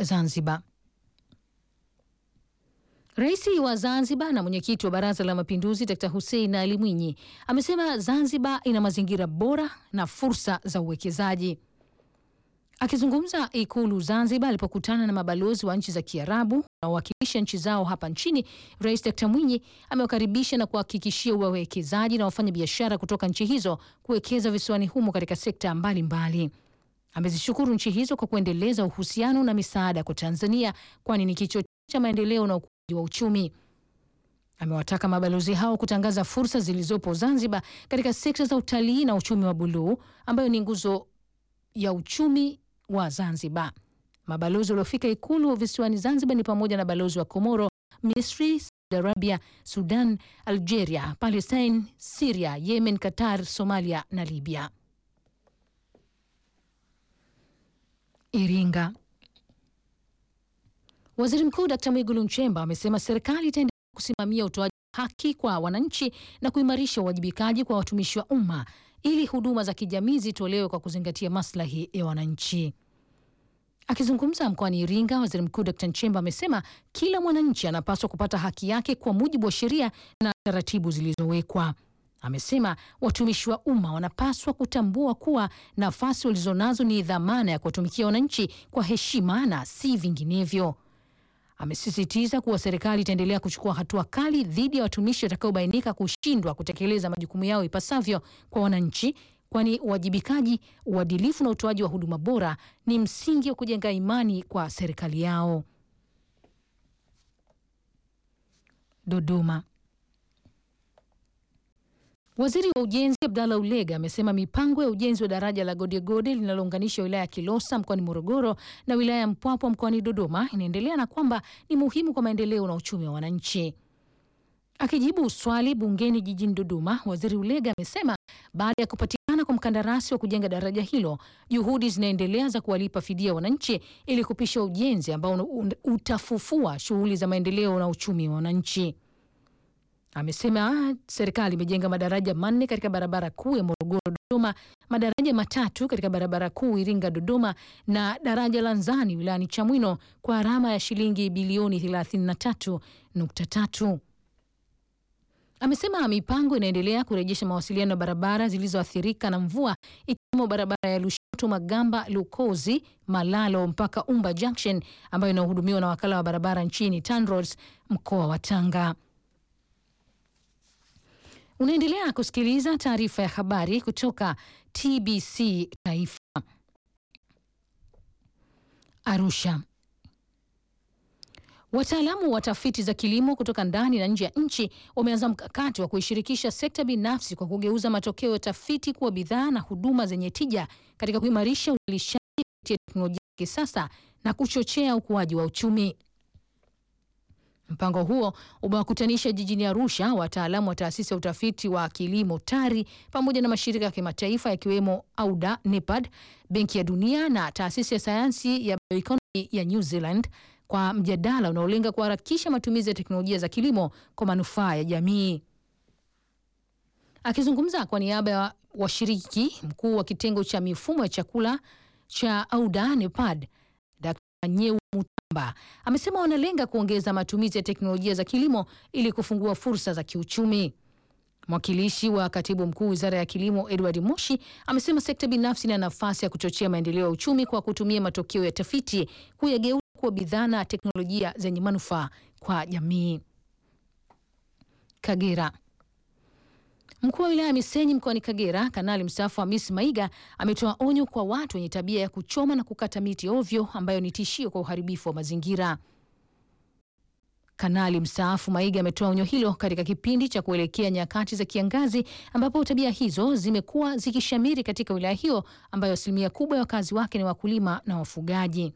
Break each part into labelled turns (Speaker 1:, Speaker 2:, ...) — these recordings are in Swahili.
Speaker 1: Zanzibar. Rais wa Zanzibar na mwenyekiti wa Baraza la Mapinduzi Dr. Hussein Ali Mwinyi amesema Zanzibar ina mazingira bora na fursa za uwekezaji. Akizungumza Ikulu Zanzibar alipokutana na mabalozi wa nchi za Kiarabu na wakilisha nchi zao hapa nchini, Rais Dr. Mwinyi amewakaribisha na kuhakikishia wawekezaji na wafanyabiashara kutoka nchi hizo kuwekeza visiwani humo katika sekta mbalimbali. Amezishukuru nchi hizo kwa kuendeleza uhusiano na misaada kwa Tanzania, kwani ni kichocheo cha maendeleo na ukuaji wa uchumi. Amewataka mabalozi hao kutangaza fursa zilizopo Zanzibar katika sekta za utalii na uchumi wa buluu, ambayo ni nguzo ya uchumi wa Zanzibar. Mabalozi waliofika Ikulu visiwani Zanzibar ni pamoja na balozi wa Komoro, Misri, Saudi Arabia, Sudan, Algeria, Palestine, Syria, Yemen, Qatar, Somalia na Libya. Iringa. Waziri Mkuu Dr. Mwigulu Nchemba amesema serikali itaendelea kusimamia utoaji haki kwa wananchi na kuimarisha uwajibikaji kwa watumishi wa umma ili huduma za kijamii zitolewe kwa kuzingatia maslahi ya wananchi. Akizungumza mkoani Iringa, Waziri Mkuu Dr. Nchemba amesema kila mwananchi anapaswa kupata haki yake kwa mujibu wa sheria na taratibu zilizowekwa. Amesema watumishi wa umma wanapaswa kutambua kuwa nafasi walizonazo ni dhamana ya kuwatumikia wananchi kwa heshima na si vinginevyo. Amesisitiza kuwa serikali itaendelea kuchukua hatua kali dhidi ya watumishi watakaobainika kushindwa kutekeleza majukumu yao ipasavyo kwa wananchi, kwani uwajibikaji, uadilifu na utoaji wa huduma bora ni msingi wa kujenga imani kwa serikali yao. Dodoma. Waziri wa Ujenzi Abdallah Ulega amesema mipango ya ujenzi wa daraja la Godegode linalounganisha wilaya ya Kilosa mkoani Morogoro na wilaya ya Mpwapwa mkoani Dodoma inaendelea na kwamba ni muhimu kwa maendeleo na uchumi wa wananchi. Akijibu swali bungeni jijini Dodoma, Waziri Ulega amesema baada ya kupatikana kwa mkandarasi wa kujenga daraja hilo, juhudi zinaendelea za kuwalipa fidia wananchi ili kupisha ujenzi ambao utafufua shughuli za maendeleo na uchumi wa wananchi. Amesema serikali imejenga madaraja 4 katika barabara kuu ya Morogoro Dodoma, madaraja 3 katika barabara kuu Iringa Dodoma na daraja la Nzani wilayani Chamwino kwa gharama ya shilingi bilioni 33.3. Amesema mipango inaendelea kurejesha mawasiliano ya barabara zilizoathirika na mvua, ikiwemo barabara ya Lushoto Magamba Lukozi Malalo mpaka Umba Junction ambayo inahudumiwa na wakala wa barabara nchini TANROADS mkoa wa Tanga. Unaendelea kusikiliza taarifa ya habari kutoka TBC Taifa. Arusha. Wataalamu wa tafiti za kilimo kutoka ndani na nje ya nchi wameanza mkakati wa kuishirikisha sekta binafsi kwa kugeuza matokeo ya tafiti kuwa bidhaa na huduma zenye tija katika kuimarisha uzalishaji kupitia teknolojia ya kisasa na kuchochea ukuaji wa uchumi. Mpango huo umewakutanisha jijini Arusha wataalamu wa taasisi ya utafiti wa kilimo TARI pamoja na mashirika ya kimataifa yakiwemo AUDA, NEPAD, Benki ya Dunia na taasisi ya sayansi ya bioeconomy ya New Zealand kwa mjadala unaolenga kuharakisha matumizi ya teknolojia za kilimo kwa manufaa ya jamii. Akizungumza kwa niaba ya washiriki, mkuu wa kitengo cha mifumo ya chakula cha AUDA NEPAD, Dr. Nyeu Mutamba, amesema wanalenga kuongeza matumizi ya teknolojia za kilimo ili kufungua fursa za kiuchumi. Mwakilishi wa katibu mkuu Wizara ya Kilimo Edward Moshi amesema sekta binafsi ina nafasi ya kuchochea maendeleo ya uchumi kwa kutumia matokeo ya tafiti kuyageuza kuwa bidhaa na teknolojia zenye manufaa kwa jamii. Kagera. Mkuu wa wilaya ya Misenyi mkoani Kagera, Kanali mstaafu Hamisi Maiga ametoa onyo kwa watu wenye tabia ya kuchoma na kukata miti ovyo ambayo ni tishio kwa uharibifu wa mazingira. Kanali mstaafu Maiga ametoa onyo hilo katika kipindi cha kuelekea nyakati za kiangazi ambapo tabia hizo zimekuwa zikishamiri katika wilaya hiyo ambayo asilimia kubwa ya wakazi wake ni wakulima na wafugaji.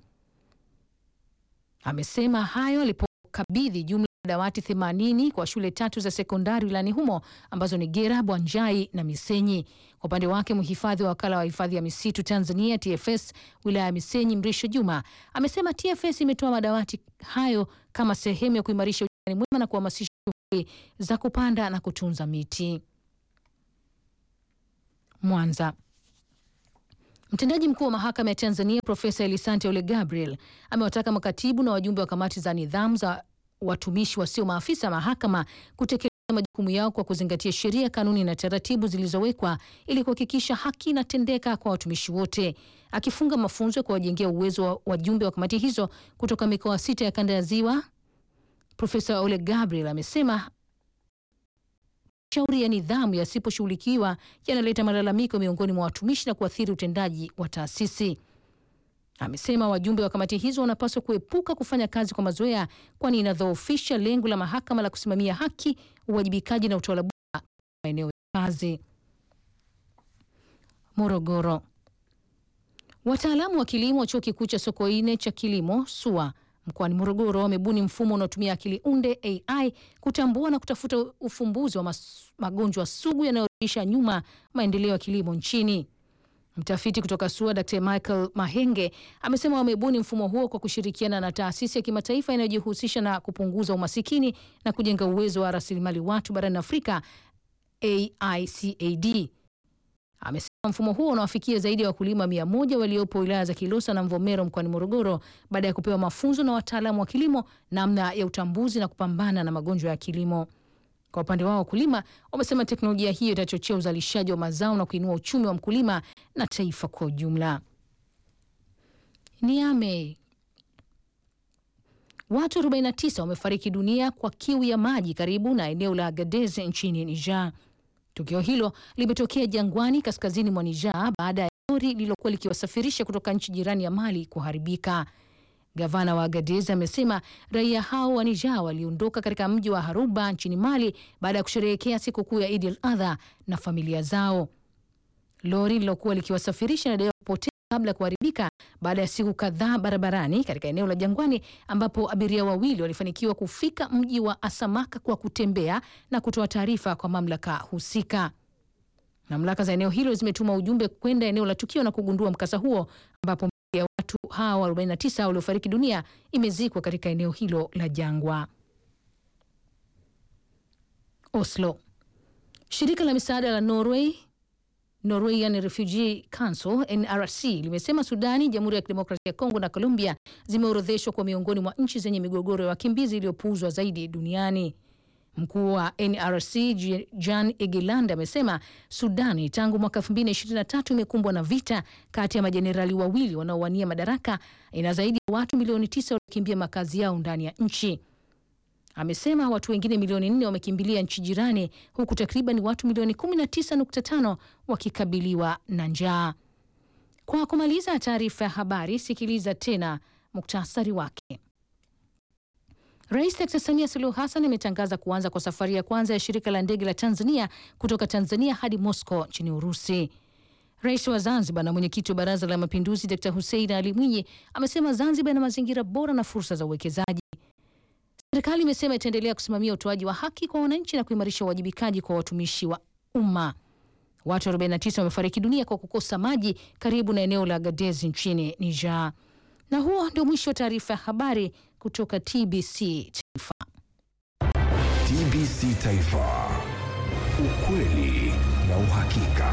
Speaker 1: Amesema hayo alipokabidhi jumla ya dawati 80 kwa shule 3 za sekondari wilayani humo ambazo ni Gera, Bwanjai na Misenyi. Kwa upande wake mhifadhi wa wakala wa hifadhi ya misitu Tanzania TFS wilaya ya Misenyi Mrisho Juma amesema TFS imetoa madawati hayo kama sehemu ya kuimarisha ujirani mwema na kuhamasisha shughuli za kupanda na kutunza miti. Mwanza. Mtendaji mkuu wa mahakama ya Tanzania Profesa Elisante Ole Gabriel amewataka makatibu na wajumbe wa kamati za nidhamu za watumishi wasio maafisa mahakama kutekeleza majukumu yao kwa kuzingatia sheria, kanuni na taratibu zilizowekwa ili kuhakikisha haki inatendeka kwa watumishi wote. Akifunga mafunzo kwa wajengea uwezo wa wajumbe wa kamati hizo kutoka mikoa 6 ya kanda ya Ziwa, Profesa Ole Gabriel amesema shauri ya nidhamu yasiposhughulikiwa yanaleta malalamiko miongoni mwa watumishi na kuathiri utendaji wa taasisi. Amesema wajumbe wa kamati hizo wanapaswa kuepuka kufanya kazi kwa mazoea, kwani inadhoofisha lengo la mahakama la kusimamia haki, uwajibikaji na utawala bora maeneo ya kazi. Morogoro. Wataalamu wa kilimo wa Chuo Kikuu cha Sokoine cha Kilimo SUA mkoani Morogoro wamebuni mfumo unaotumia akili unde AI kutambua na kutafuta ufumbuzi wa magonjwa sugu yanayorudisha nyuma maendeleo ya kilimo nchini. Mtafiti kutoka SUA Dr. Michael Mahenge amesema wamebuni mfumo huo kwa kushirikiana na taasisi ya kimataifa inayojihusisha na kupunguza umasikini na kujenga uwezo wa rasilimali watu barani Afrika, AICAD. Amesema mfumo huo unawafikia zaidi ya wakulima 100 waliopo wilaya za Kilosa na Mvomero mkoani Morogoro baada ya kupewa mafunzo na wataalamu wa kilimo namna ya utambuzi na kupambana na magonjwa ya kilimo. Kwa upande wao wakulima wamesema teknolojia hiyo itachochea uzalishaji wa mazao na kuinua uchumi wa mkulima na taifa kwa ujumla. Niamey. Watu 49 wamefariki dunia kwa kiu ya maji karibu na eneo la Agadez nchini Niger. Tukio hilo limetokea jangwani kaskazini mwa Niger baada ya lori lililokuwa likiwasafirisha kutoka nchi jirani ya Mali kuharibika. Gavana wa Agadez amesema raia hao wa Niger waliondoka katika mji wa Haruba nchini Mali baada ya kusherehekea sikukuu ya Eid al-Adha na familia zao. Lori lililokuwa likiwasafirisha linadaiwa kupotea kabla ya kuharibika baada ya siku kadhaa barabarani katika eneo la jangwani, ambapo abiria wawili walifanikiwa kufika mji wa Asamaka kwa kutembea na kutoa taarifa kwa mamlaka husika. Mamlaka za eneo hilo zimetuma ujumbe kwenda eneo la tukio na kugundua mkasa huo, ambapo ya watu hawa 49 waliofariki dunia imezikwa katika eneo hilo la jangwa. Oslo. Shirika la misaada la Norwegian Refugee Council NRC limesema Sudani, Jamhuri ya Kidemokrasia ya Kongo na Colombia zimeorodheshwa kwa miongoni mwa nchi zenye migogoro ya wakimbizi iliyopuuzwa zaidi duniani. Mkuu wa NRC Jan Egeland amesema Sudani tangu mwaka 2023 imekumbwa na vita kati ya majenerali wawili wanaowania madaraka, ina zaidi ya watu milioni 9 waliokimbia makazi yao ndani ya nchi. Amesema watu wengine milioni 4 wamekimbilia nchi jirani, huku takriban watu milioni 19.5 wakikabiliwa na njaa. Kwa kumaliza taarifa ya habari, sikiliza tena muktasari wake. Rais Dr. Samia Suluhu Hassan ametangaza kuanza kwa safari ya kwanza ya shirika la ndege la Tanzania kutoka Tanzania hadi Moscow nchini Urusi. Rais wa Zanzibar na mwenyekiti wa Baraza la Mapinduzi Dr. Hussein Ali Mwinyi amesema Zanzibar ina mazingira bora na fursa za uwekezaji. Serikali imesema itaendelea kusimamia utoaji wa haki kwa wananchi na kuimarisha uwajibikaji kwa watumishi wa umma. Watu 49 wamefariki dunia kwa kukosa maji karibu na eneo la Agadez nchini Niger. Na huo ndio mwisho wa taarifa ya habari kutoka TBC Taifa.
Speaker 2: TBC Taifa. Ukweli na uhakika.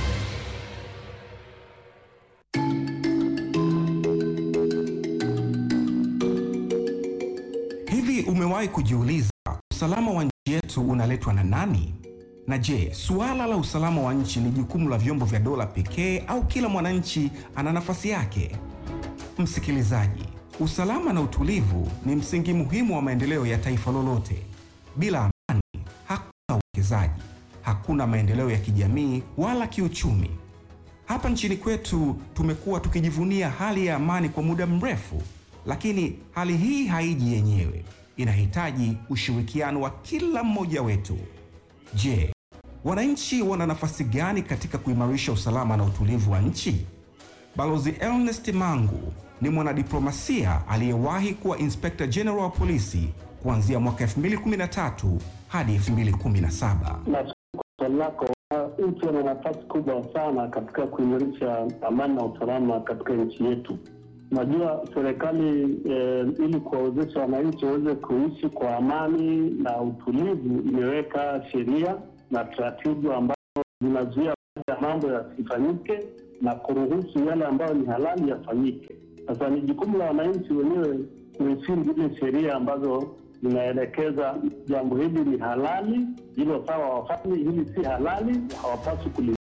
Speaker 2: Hivi umewahi kujiuliza usalama wa nchi yetu unaletwa na nani? Na je, suala la usalama wa nchi ni jukumu la vyombo vya dola pekee au kila mwananchi ana nafasi yake? Msikilizaji, usalama na utulivu ni msingi muhimu wa maendeleo ya taifa lolote. Bila amani, hakuna uwekezaji, hakuna maendeleo ya kijamii wala kiuchumi. Hapa nchini kwetu tumekuwa tukijivunia hali ya amani kwa muda mrefu, lakini hali hii haiji yenyewe. Inahitaji ushirikiano wa kila mmoja wetu. Je, wananchi wana nafasi gani katika kuimarisha usalama na utulivu wa nchi? Balozi Ernest Mangu ni mwanadiplomasia aliyewahi kuwa Inspector General wa polisi kuanzia mwaka 2013 hadi 2017.
Speaker 3: Nchi ina nafasi kubwa sana katika kuimarisha amani na usalama katika nchi yetu. Najua serikali ili kuwawezesha wananchi waweze kuishi kwa amani na utulivu imeweka sheria na taratibu ambazo zinazuia mambo yasifanyike na kuruhusu yale ambayo ni halali yafanyike. Sasa ni jukumu la wananchi wenyewe kuheshimu zile sheria ambazo zinaelekeza jambo hili ni halali, hilo sawa wafanye, hili si halali, hawapaswi kulifanya.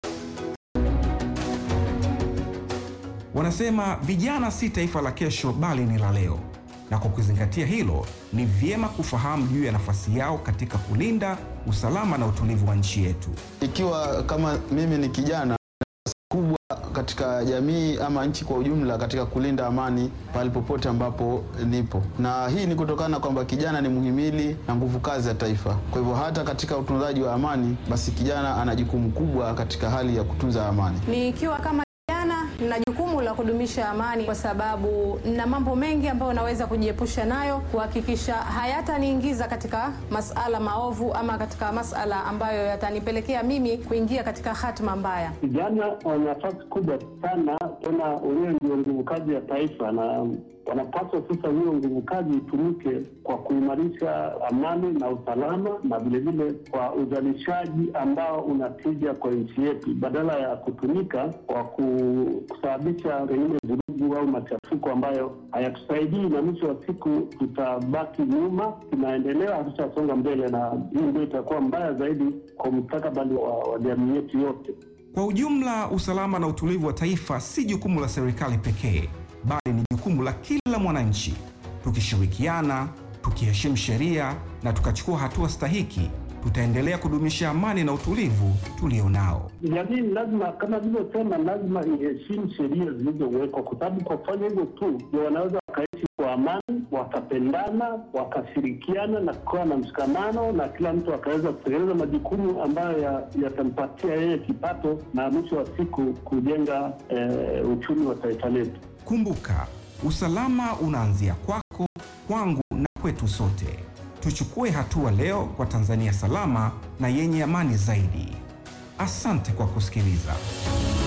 Speaker 2: Wanasema vijana si taifa la kesho bali ni la leo, na kwa kuzingatia hilo ni vyema kufahamu juu ya nafasi yao katika kulinda usalama na utulivu wa nchi yetu.
Speaker 4: Ikiwa kama mimi ni kijana kubwa katika jamii ama nchi kwa ujumla katika kulinda amani pale popote ambapo nipo, na hii ni kutokana kwamba kijana ni muhimili na nguvu kazi ya taifa. Kwa hivyo hata katika utunzaji wa amani, basi kijana ana jukumu kubwa katika hali ya kutunza amani.
Speaker 5: Nikiwa kama na jukumu la kudumisha amani, kwa sababu na mambo mengi ambayo naweza kujiepusha nayo, kuhakikisha hayataniingiza katika masala maovu ama katika masala ambayo yatanipelekea mimi kuingia katika hatima mbaya.
Speaker 3: Vijana wana nafasi kubwa sana, tena wenyewe ndio nguvu kazi ya taifa, na wanapaswa sasa hiyo nguvu kazi itumike kwa kuimarisha amani na usalama, na vilevile kwa uzalishaji ambao unatija kwa nchi yetu, badala ya kutumika kwa kusababisha pengine vurugu au machafuko ambayo hayatusaidii, na mwisho wa siku tutabaki nyuma, tunaendelea, hatutasonga mbele, na hii ndio itakuwa mbaya zaidi kwa mustakabali wa jamii yetu yote.
Speaker 2: Kwa ujumla, usalama na utulivu wa taifa si jukumu la serikali pekee, bali ni jukumu la kila mwananchi. Tukishirikiana, tukiheshimu sheria na tukachukua hatua stahiki, tutaendelea kudumisha amani na utulivu tulionao.
Speaker 3: Jamii lazima, kama nilivyosema, lazima iheshimu sheria zilizowekwa, kwa sababu kwa kufanya hivyo tu ndio wanaweza wakaishi kwa amani, wakapendana, wakashirikiana na kuwa na mshikamano, na kila mtu akaweza kutekeleza majukumu ambayo yatampatia yeye kipato, na mwisho wa siku kujenga uchumi wa taifa letu.
Speaker 2: Kumbuka, usalama unaanzia kwako, kwangu na kwetu sote. Tuchukue hatua leo kwa Tanzania salama na yenye amani zaidi. Asante kwa kusikiliza.